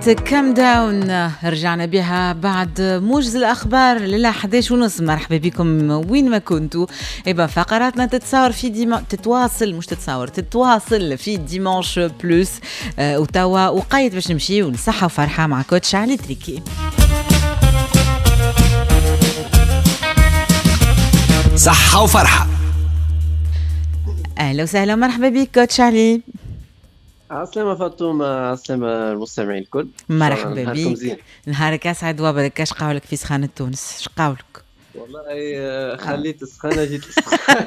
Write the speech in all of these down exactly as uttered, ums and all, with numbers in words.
كام داون رجعنا بها بعد موجز الأخبار للا إحدى عشر ونص. مرحبا بكم وين ما كنتوا. إبا فقراتنا تتصور في ديما تتواصل مش تتصور تتواصل في ديمانش بلوس آه وتوا وقايت باش نمشي ونصحة وفرحة مع كوتش علي تريكي. صحة وفرحة. أهلا وسهلا ومرحبا بك كوتش علي. عسلامة فاطمة، عسلامة المستمعين الكل. مرحبا بك، نهارك أسعد وابرك. اش قاولك في سخانة تونس؟ اش قاولك؟ والله خليت السخانة جيت السخانة.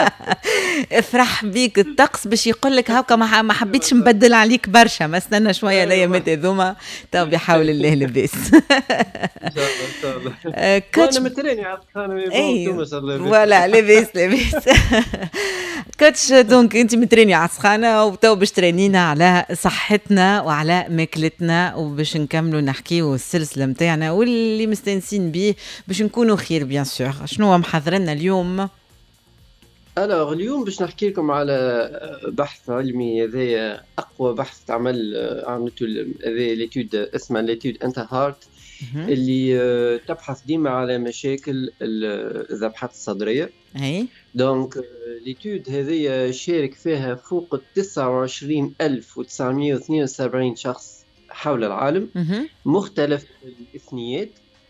افرح بيك الطقس باش يقول لك هاكا ما حبيتش نبدل عليك برشا، ما استنى شويه الايامات هذوما تو بحول الله لباس. ان شاء الله ان شاء الله. انا متريني على السخانه ولا لباس لباس. كوتش دونك انت متريني على السخانه وتو باش ترينينا على صحتنا وعلى ماكلتنا وباش نكملوا نحكيو السلسله نتاعنا واللي مستانسين به باش نكونوا خير بيان سور. شنو محضرنا اليوم؟ الوغ اليوم باش نحكي لكم على بحث علمي، هذا اقوى بحث تعمل عملته هذا ليتود اسمها ليتود انت هارت اللي تبحث ديما على مشاكل الذبحات الصدريه. اي دونك ليتود هذه شارك فيها فوق تسعة وعشرين ألف وتسعمائة واثنين وسبعين شخص حول العالم، مختلف الاثنيات.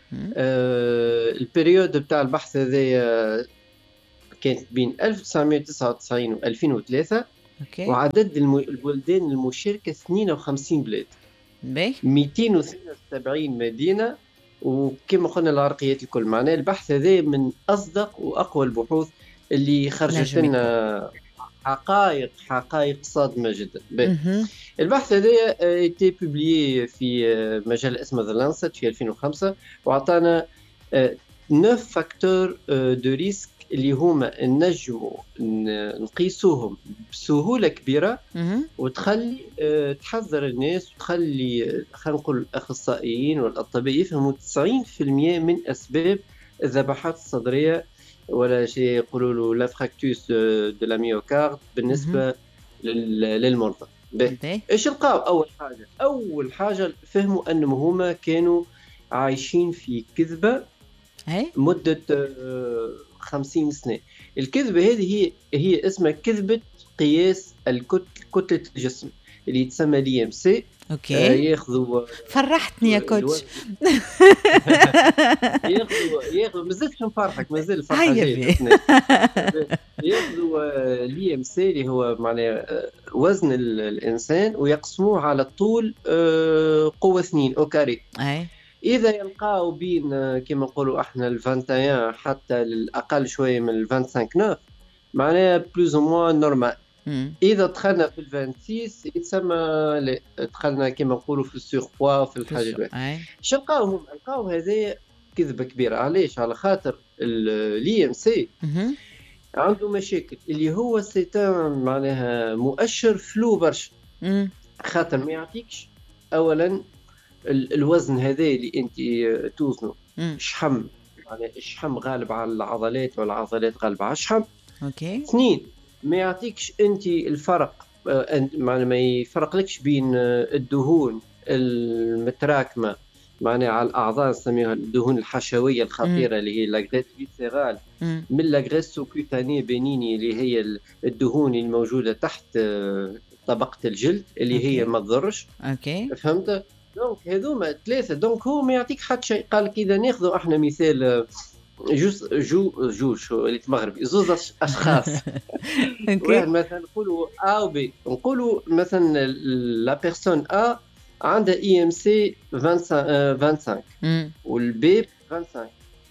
آه البريود بتاع البحث هذا كانت بين ألف وتسعمائة وتسعة وتسعين و ألفين وثلاثة. أوكي. وعدد البلدان المشاركة اثنين وخمسين بلاد، مئتين واثنين وسبعين مدينة، وكما قلنا العرقيات الكل. معناه البحث هذا من أصدق وأقوى البحوث اللي خرجت لنا حقائق حقائق صادمة جدا. البحث هذا ايتي بوبليي في مجلة اسمها ذا لانست في ألفين وخمسة، وعطانا نوف فاكتور دو ريسك اللي هما نجموا نقيسوهم بسهولة كبيرة وتخلي تحذر الناس وتخلي خلينا نقول الأخصائيين والأطباء يفهموا تسعين بالمئة من أسباب الذبحات الصدرية ولا شيء يقولوا له لا فراكتوس دو لا ميوكارد بالنسبة للمرضى. ايش لقاو؟ أول حاجة أول حاجة فهموا أنهم هما كانوا عايشين في كذبة مدة خمسين سنة. الكذبة هذه هي هي اسمها كذبة قياس كتلة الجسم اللي تسمى دي ام سي. اوكي. آه ياخذوا فرحتني يا كوتش. ياخذوا ياخذوا مازلت نفرحك مازال الفرحة جاية. ياخذوا دي ام سي اللي هو معناه وزن الإنسان ويقسموه على الطول قوة اثنين او كاري. اي إذا يلقاو بين كما نقولوا احنا ال واحد وعشرين حتى الأقل شوية من ال خمسة وعشرين معناها بلوز أو موان نورمال. إذا دخلنا في ال ستة وعشرين يتسمى دخلنا كما نقولوا في السور بوا وفي الحاجة. شو لقاوهم؟ لقاو هذه كذبة كبيرة. علاش؟ على خاطر الإي إم سي عنده مشاكل اللي هو سيتان معناها مؤشر فلو برشا، خاطر ما يعطيكش أولا الوزن هذا اللي انت توزنه شحم، يعني الشحم غالب على العضلات والعضلات غالبة على الشحم. اوكي. اثنين، ما يعطيكش انت الفرق، معناها ما يفرقلكش بين الدهون المتراكمة معناها على الأعضاء نسميها الدهون الحشوية الخطيرة اللي هي لاغريس فيسيرال من لاغريس سوكوتاني بينيني اللي هي الدهون الموجودة تحت طبقة الجلد اللي أوكي. هي ما تضرش. اوكي فهمت؟ دونك هذوما ثلاثة. دونك هو ما يعطيك حتى شيء. قال لك إذا ناخذوا احنا مثال جوز جو جو شو اللي مغربي زوز أشخاص. واحد مثلا نقولوا A و B، نقولوا مثلا لا بيرسون A عندها إي إم سي خمسة وعشرين والبي خمسة وعشرين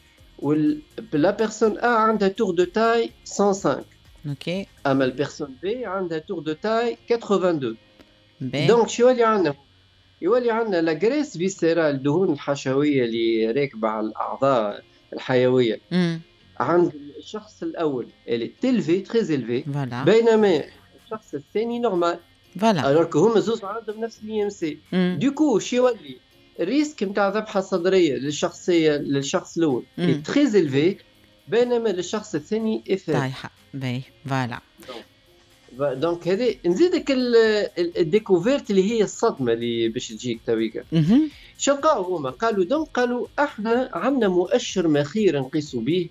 ولا بيرسون A عندها تور دو تاي مئة وخمسة. اوكي. أما البيرسون B عندها تور دو تاي ثمانية وثمانين. دونك شو اللي عندنا؟ يولي عندنا لاغريس فيسيرال الدهون الحشوية اللي راكبة على الأعضاء الحيوية مم. عند الشخص الأول اللي تلفي تريزيلفي، بينما الشخص الثاني نورمال. فوالا. ألورك هما زوز عندهم نفس الإي إم سي. دوكو شي يولي الريسك نتاع ذبحة صدرية للشخصية للشخص الأول تريزيلفي بينما للشخص الثاني إفاد طايحة. باهي فوالا. دونك هذه نزيدك الديكوفيرت اللي هي الصدمه اللي باش تجيك تويكا. شو قالوا هما؟ قالوا دونك قالوا احنا عندنا مؤشر مخير نقيسوا به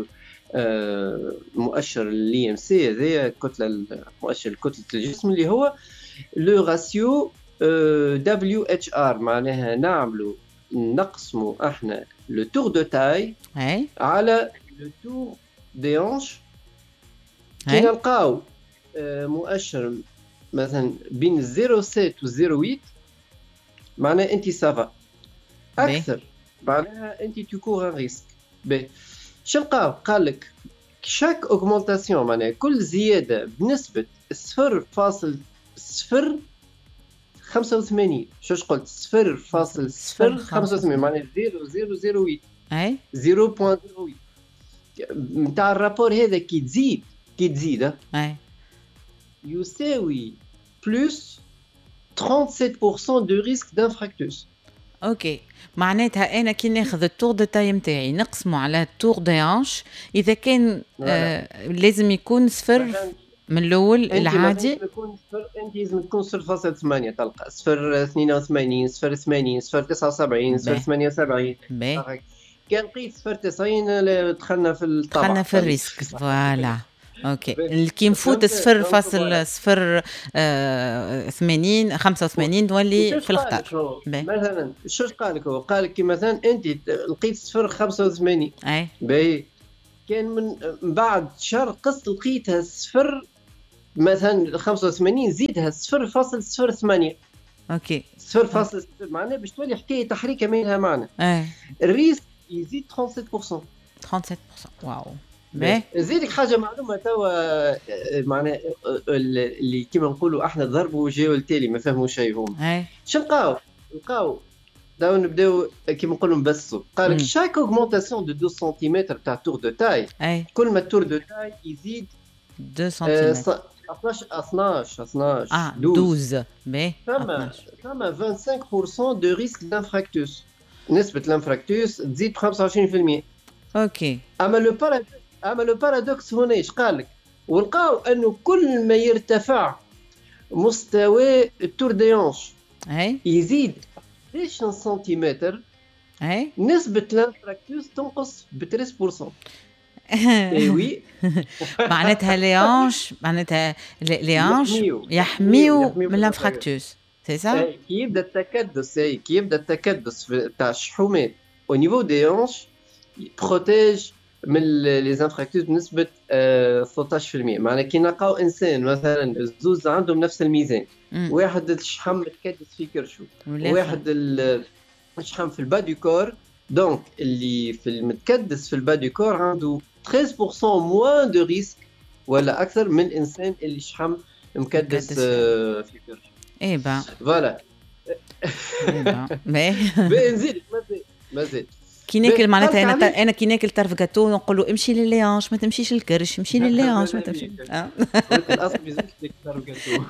آه مؤشر الام سي هذا كتله مؤشر كتله الجسم اللي هو لو راسيو دبليو اتش ار، معناها نعملوا نقسموا احنا لو تور دو تاي على لو تور دي هونش. كي نلقاو مؤشر مثلا بين صفر فاصلة سبعة و صفر فاصلة ثمانية معناها انت سافا اكثر، معناها انت تكور ان ريسك. باهي شو لقاو؟ قال لك شاك اوغمونتاسيون معناها كل زياده بنسبه صفر فاصلة صفر خمسة وثمانين. شوش قلت؟ صفر فاصلة صفر خمسة وثمانين معناها صفر فاصلة صفر صفر ثمانية اي صفر فاصلة صفر ثمانية نتاع الرابور هذا. كي تزيد كي تزيد اي يساوي بلس سبعة وثلاثين بالمئة دو ريسك دانفراكتوس. اوكي، معناتها انا كي ناخذ التور دو تاي نتاعي نقسمه على التور دي هانش، اذا كان آه لازم يكون صفر من الاول العادي. انت يكون صفر، انت لازم تكون صفر فاصلة ثمانية، تلقى صفر اثنين وثمانين صفر ثمانين صفر تسعة وسبعين صفر ثمانية وسبعين. كان قيت صفر تسعين دخلنا في الطبع، دخلنا في الريسك. فوالا اوكي، كي نفوت صفر فاصلة صفر ثمانين خمسة وثمانين تولي في الخطر. مثلا شو قال لك؟ هو قال لك كي مثلا انت لقيت صفر خمسة وثمانين اي باهي، كان من بعد شهر قص لقيتها صفر مثلا خمسة وثمانين زيدها صفر فاصلة صفر ثمانية. اوكي، صفر فاصلة صفر معناه باش تولي حكايه تحريكه ما لها معنى. اي الريسك يزيد سبعة وثلاثين بالمئة. سبعة وثلاثين بالمئة واو. باهي نزيدك حاجه معلومه توا معناه اللي كيما نقولوا احنا ضربوا وجاو التالي ما فهموا شيء هم. شنو لقاو؟ لقاو داو نبداو كيما نقولوا نبسوا. قال لك شاك اوغمونتاسيون دو اثنين سنتيمتر تاع تور دو تاي، كل ما التور دو تاي يزيد اثنين سنتيمتر اثناش اثناش اثناش اه اثناش باهي ثم ثم خمسة وعشرين بالمئة دو ريسك دانفراكتوس، نسبه الانفراكتوس تزيد خمسة وعشرين بالمئة. اوكي، اما لو بارادوكس اما لو بارادوكس هنا ايش قال لك؟ ولقاو انه كل ما يرتفع مستوى التور دي هونش يزيد عشرين سنتيمتر، اي نسبه الانفراكتوس تنقص ب ثلاثة بالمئة. اي وي معناتها لي هونش معناتها لي هونش يحميو من الانفراكتوس، سي سا. كي يبدا التكدس كي يبدا التكدس تاع الشحومات او نيفو دي هونش بروتيج من لي زانفراكتوس بنسبه ثلاثة عشر بالمئة. معناها كي نلقاو انسان مثلا زوز عندهم نفس الميزان، مم. واحد الشحم متكدس في كرشو وواحد الشحم في البا دو كور، دونك اللي في المتكدس في البا دو كور عنده ثلاثة بالمئة موان دو ريسك ولا اكثر من الانسان اللي شحم مكدس في كرشو. اي با فوالا اي با باهي نزيد مازال مازال كي ناكل معناتها انا ت... انا كي ناكل طرف جاتو نقول له امشي لليانش ما تمشيش للكرش، امشي لليانش ما تمشي. اه الاصل بيزيد طرف جاتو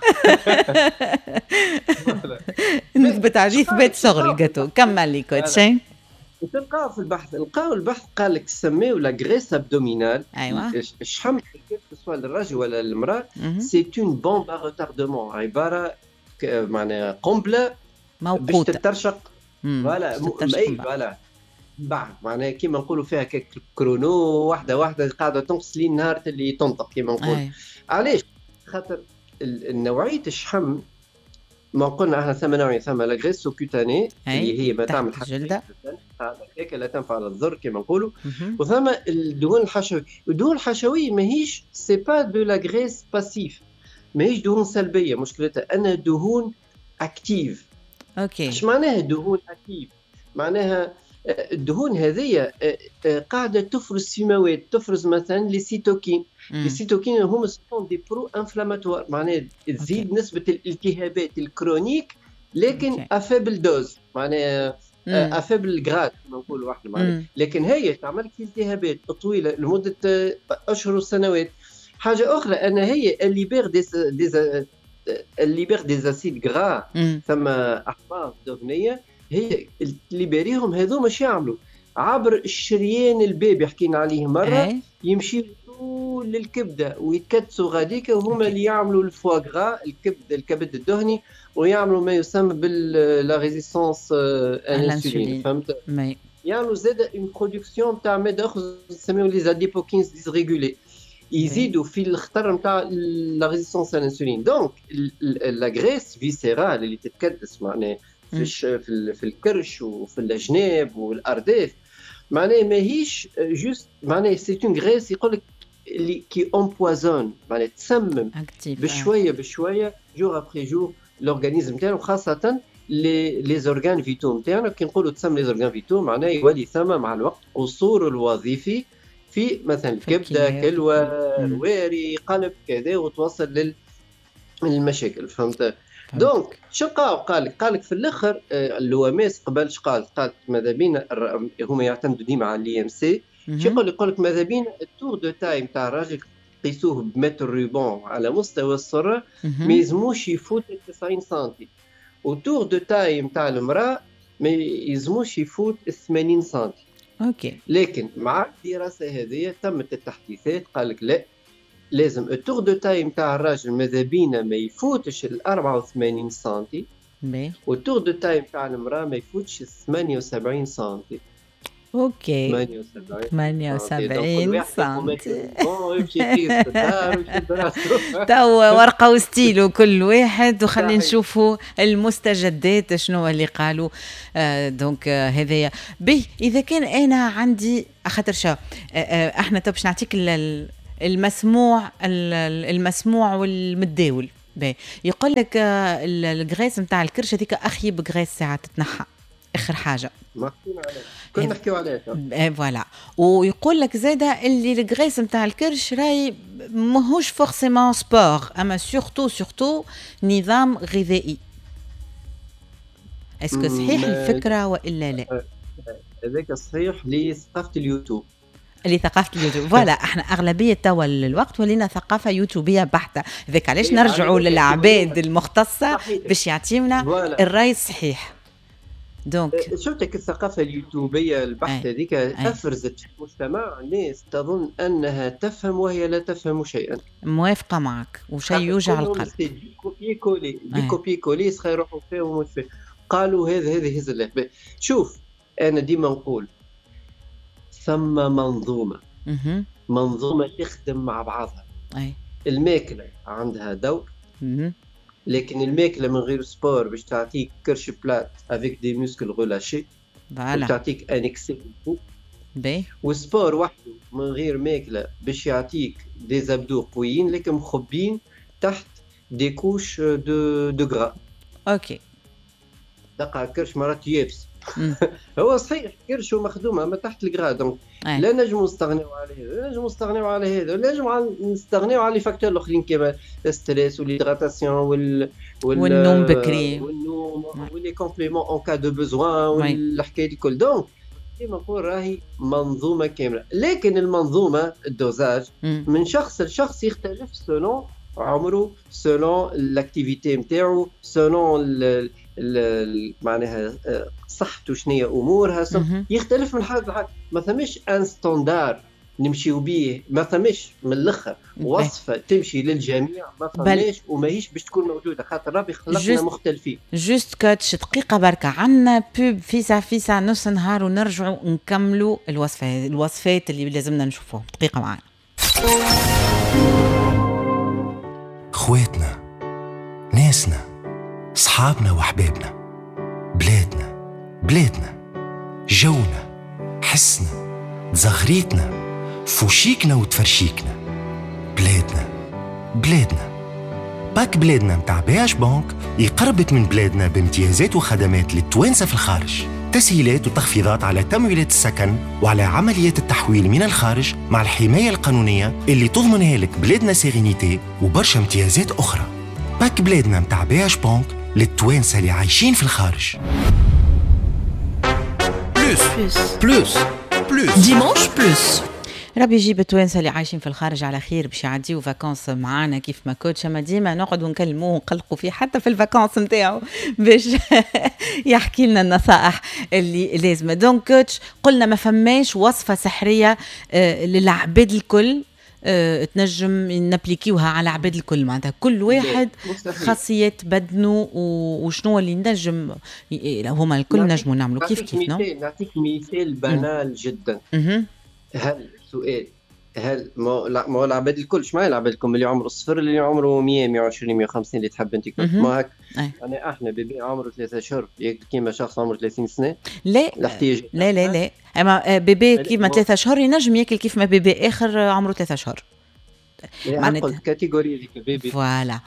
بتعريف بيت صغر الجاتو. كمل لي كويس شيء. تلقاو في البحث لقاو البحث قال لك سميو لا غريس ابدومينال. ايوه الشحم سواء للرجل ولا للمراه سي اون بومب ا ريتاردمون، عباره معناها قنبله باش تترشق. فوالا اي فوالا بعد معناها كيما نقولوا فيها كرونو واحده واحده قاعده تنقص لي النهار اللي تنطق كيما نقول. علاش؟ خاطر النوعيه الشحم ما قلنا احنا ثم نوعين، ثم لا غريس سوكوتاني اللي هي ما تعمل حاجه هذاك لا تنفع للضر كيما نقولوا، وثم الدهون الحشويه. الدهون الحشويه ماهيش سي با دو لا غريس باسيف، ماهيش دهون سلبيه، مشكلتها انها دهون اكتيف. اوكي، ايش معناها دهون اكتيف؟ معناها الدهون هذه قاعده تفرز في مواد، تفرز مثلا لي سيتوكين. لي سيتوكين هما سون دي برو انفلاماتوار، معناها تزيد نسبه الالتهابات الكرونيك لكن افابل دوز، معناها افابل جراد كما نقولوا احنا معناها، لكن هي تعمل لك التهابات طويله لمده اشهر وسنوات. حاجه اخرى ان هي الليبير ديز ديز الليبير ديز اسيد غرا، ثم احماض دهنيه هي الليبريهم هذو مش يعملوا عبر الشريان البيبي حكينا عليه مره، يمشي طول يجيبوا للكبده ويتكدسوا غاديك، وهما اللي يعملوا الفواغرا الكبد الكبد الدهني، ويعملوا ما يسمى بال ريزيستانس انسولين. فهمت؟ يعملوا زاد اون برودكسيون تاع ماده اخرى نسميو لي زاديبوكينز ديسريغولي، يزيدوا في الخطر نتاع لا ريزيستانس انسولين. دونك لا غريس فيسيرال اللي تتكدس معناها في في الكرش وفي الجناب والارداف، معناها ماهيش جوست معناها سي اون غريس يقول لك اللي كي امبوازون، معناها تسمم بشويه بشويه جور ابري جور الاورغانيزم تاعو، خاصه لي لي زورغان فيتو نتاعنا. كي نقولوا تسمم لي زورغان فيتو معناها يولي ثم مع الوقت قصور الوظيفي في مثلا الكبده، كلوه، الواري، قلب كذا، وتوصل للمشاكل. فهمت؟ دونك شقاو قال لك قال لك في الاخر اللوامس قبل شقال قالت ماذا بينا هما يعتمدوا ديما على الاي ام سي. شو يقول يقول لك ماذا بينا التور دو تايم تاع الراجل قيسوه بمتر ريبون على مستوى السره ما يلزموش يفوت تسعين سنتي، وتور دو تايم تاع المراه ما يلزموش يفوت ثمانين سنتي. اوكي. لكن مع الدراسه هذه تمت التحديثات، قال لك لا، لازم التور دو تايم تاع الراجل ماذا بينا ما يفوتش ال أربعة وثمانين سنتي، والتور دو تايم تاع المراه ما يفوتش ثمانية وسبعين سنتي. اوكي. ثمانية وسبعين سنتي. تو ورقه وستيلو كل واحد، وخلينا نشوفوا المستجدات شنو اللي قالوا. آه دونك آه هذايا به. اذا كان انا عندي خاطر شا آه احنا تو باش نعطيك المسموع المسموع والمتداول. باهي يقول لك آه الغريس نتاع الكرش هذيك اخيب غريس ساعه تتنحى اخر حاجه كنا نحكيو عليها. فوالا. ويقول لك زاده اللي الغريس نتاع الكرش راي ماهوش فورسيمون سبور، اما سورتو سورتو نظام غذائي. اسكو صحيح الفكره والا لا؟ هذاك صحيح لثقافه اليوتيوب، اللي ثقافه اليوتيوب. فوالا احنا اغلبيه توا الوقت ولينا ثقافه يوتيوبيه بحته. هذاك علاش نرجعوا للعباد المختصه باش يعطيونا الراي الصحيح. دونك شفتك الثقافه اليوتيوبيه البحته هذيك افرزت في المجتمع ناس تظن انها تفهم وهي لا تفهم شيئا. موافقه معك، وشيء يوجع القلب. كوبي كولي دي كوبي كولي يروحوا فيه ومتفق. قالوا هذا هذه هز الله. شوف انا ديما نقول ثم منظومه م- منظومه تخدم مع بعضها. أي. الماكله عندها دور، م- لكن الماكله من غير سبور باش تعطيك كرش بلات افيك دي موسكل غولاشي، تعطيك ان اكسي فوق. والسبور وحده من غير ماكله باش يعطيك دي زابدو قويين لكن مخبين تحت دي كوش دو دو غرا. اوكي. تلقى كرش مرات يابس. هو صحيح كرش ومخدومه اما تحت الغرا. دونك لا نجموا نستغنيو على هذا، لا نجموا نستغنيو على هذا، لا نجموا نستغنيو على لي فاكتور الاخرين كيما الستريس والهيدراتاسيون وال... وال والنوم بكري والنوم ولي كومبليمون اون كا دو بوزوان والحكايه دي كل. دونك كيما نقول راهي منظومه كامله، لكن المنظومه الدوزاج من شخص لشخص يختلف سولون عمره، سولون الاكتيفيتي نتاعو، سولون معناها صحته شنية امورها، يختلف من حاجه لحاجه. ما ثمش ان ستاندار نمشيو بيه، ما ثمش من الاخر وصفه تمشي للجميع، ما ثمش وماهيش باش تكون موجوده، خاطر ربي خلقنا مختلفين. جوست كاتش دقيقه بركه، عندنا بوب فيسا فيسا نص نهار ونرجعوا نكملوا الوصفه الوصفات اللي لازمنا نشوفوها. دقيقه معنا. خواتنا، ناسنا، صحابنا وحبابنا، بلادنا بلادنا، جونا، حسنا، زغريتنا، فوشيكنا وتفرشيكنا، بلادنا بلادنا. باك بلادنا متاع بياش بانك يقربك من بلادنا بامتيازات وخدمات للتوانسة في الخارج، تسهيلات وتخفيضات على تمويلات السكن وعلى عمليات التحويل من الخارج مع الحماية القانونية اللي تضمنها لك بلادنا سيغينيتي وبرشا امتيازات أخرى. باك بلادنا متاع بياش بانك للتوانسة اللي عايشين في الخارج. بلوس بلوس بلوس ديمانش بلوس. ربي يجيب التوانسه اللي عايشين في الخارج على خير باش يعديوا فاكونس معانا كيف ما كوتش، اما ديما نقعدوا نكلموه ونقلقوا فيه حتى في الفاكونس نتاعو باش يحكي لنا النصائح اللي لازمه. دونك كوتش قلنا ما فماش وصفه سحريه للعباد الكل أه تنجم نابليكيوها على عباد الكل معناتها كل واحد خاصيات بدنه وشنو اللي نجم هما الكل نجموا نعملوا كيف كيف. نعطيك مثال بانال جدا. هل سؤال هل ما ما العباد الكل شمال العباد الكل اللي عمره صفر اللي عمره مية مية وعشرين مية وخمسين اللي تحب انت كل ما هيك. انا احنا بيبي عمره ثلاثة اشهر ياكل كيما شخص عمره ثلاثين سنه. لا لا لا لا اما بيبي كيما ثلاثة اشهر ينجم ياكل كيف ما بيبي اخر عمره ثلاثة اشهر. معناتها كاتيجوري ديك البيبي فوالا.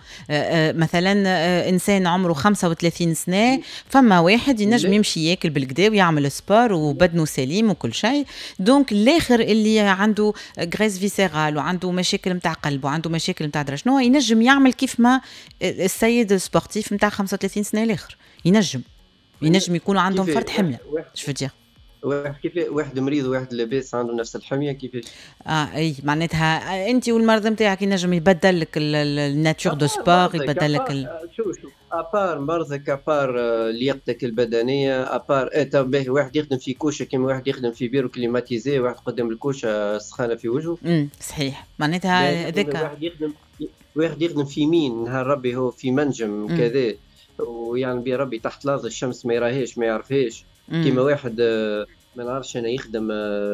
مثلا انسان عمره خمسة وثلاثين سنه فما واحد ينجم يمشي ياكل بالكدا ويعمل سبور وبدنه سليم وكل شيء. دونك الاخر اللي عنده غريس فيسيرال وعنده مشاكل نتاع قلب وعنده مشاكل نتاع درا شنو ينجم يعمل كيف ما السيد السبورتيف نتاع خمسة وثلاثين سنه الاخر ينجم ينجم يكونوا عندهم فرد حميه. اش فدير واحد كيف واحد مريض وواحد لاباس عنده نفس الحميه كيفاش؟ اه اي معناتها انت والمرض نتاعك ينجم يبدل لك الناتور دو سبور يبدل لك ال... شوف شوف ابار مرضك ابار لياقتك البدنيه ابار اتا به واحد يخدم في كوشه كيما واحد يخدم في بيرو كليماتيزي واحد قدام الكوشه سخانه في وجهه. امم صحيح معناتها هذاك واحد يخدم واحد يخدم في يمين نهار ربي هو في منجم كذا ويعني بي ربي تحت الارض الشمس ما يراهيش ما يعرفهاش كيما واحد ما نعرفش انا يخدم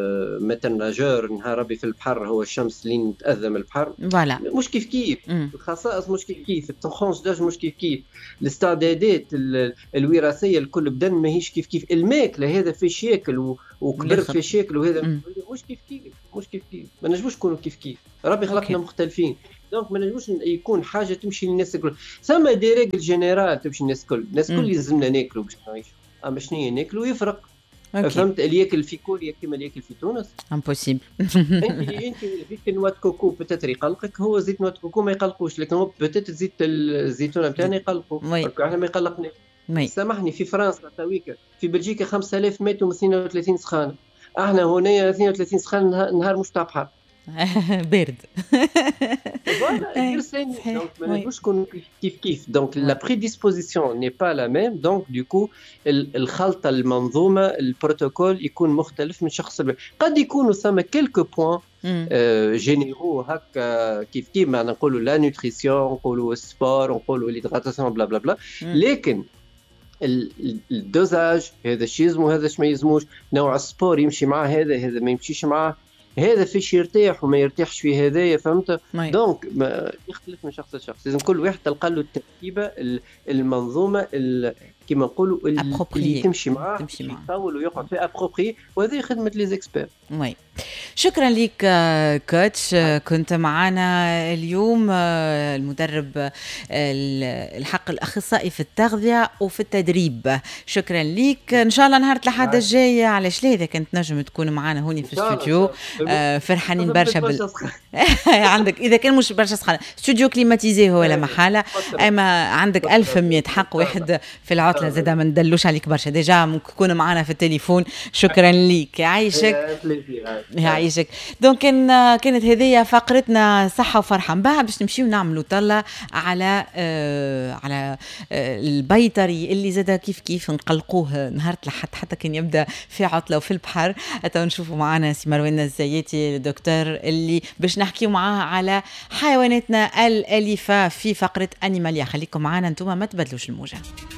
مثلا ناجور نهار ربي في البحر هو الشمس لين تاذى من البحر فوالا مش كيف كيف. الخصائص مش كيف كيف التونخونس داج مش كيف كيف الاستعدادات الوراثيه الكل بدن ماهيش كيف كيف الماكله هذا فيش ياكل وكبر فيش ياكل وهذا مش كيف كيف مش كيف كيف ما نجموش نكونوا كيف كيف ربي خلقنا مختلفين. دونك ما نجموش يكون حاجه تمشي للناس الكل ثم دي ريغل جينيرال تمشي الناس الكل الناس الكل لازمنا ناكلوا باش نعيشوا اما شنو ناكلوا يفرق. أوكي. فهمت اللي ياكل في كوريا كيما اللي ياكل في تونس امبوسيبل. انت انت زيت نواه كوكو بتاتر يقلقك هو زيت نواه كوكو ما يقلقوش لكن هو بتاتر زيت الزيتونه نتاعنا يقلقوا احنا ما يقلقناش. سامحني في فرنسا تويكا في بلجيكا خمسة آلاف مئة واثنين وثلاثين سخانه احنا هنا اثنين وثلاثين سخانه نهار مش تاع بحر بارد. فوالا الانسان دونك ما نجموش نكونوا كيف كيف دونك لا بريديسبوزيسيون ني با لا ميم دونك دوكو الخلطه المنظومه البروتوكول يكون مختلف من شخص لشخص. قد يكونوا ثم كيلكو بوين جينيرو هكا كيف كيف ما نقولوا لا نوتريسيون نقولوا السبور نقولوا ليدغاتاسيون بلا بلا بلا لكن الدوزاج هذا الشيء يلزمو هذا ما يلزموش نوع السبور يمشي مع هذا هذا ما يمشيش معاه هذا فيش يرتاح وما يرتاحش في هذايا فهمت. دونك يختلف من شخص لشخص لازم كل واحد تلقى له التركيبه المنظومه كما نقولوا اللي تمشي معاه يطول ويقعد في ابروبري وهذه خدمه لي زيكسبير. وي شكرا لك كوتش كنت معنا اليوم المدرب الحق الاخصائي في التغذيه وفي التدريب. شكرا لك ان شاء الله نهار الاحد الجاي على شليذه كنت نجم تكون معنا هوني في الاستوديو فرحانين برشا بال... عندك اذا كان مش برشا سخانه استوديو كليماتيزي هو لا محاله اما عندك ألف ومية حق واحد في العطله زاد ما ندلوش عليك برشا ديجا ممكن تكون معنا في التليفون. شكرا لك يعيشك يعيشك. دونك كان كانت هذه فقرتنا صحه وفرحه. من بعد باش نمشيو نعملوا طله على آه على آه البيطري اللي زاد كيف كيف نقلقوه نهار الاحد حتى كان يبدا في عطله وفي البحر. حتى نشوفوا معنا سي مروان الزياتي الدكتور اللي باش نحكيو معاه على حيواناتنا الاليفه في فقره انيماليا. خليكم معنا انتم ما تبدلوش الموجه.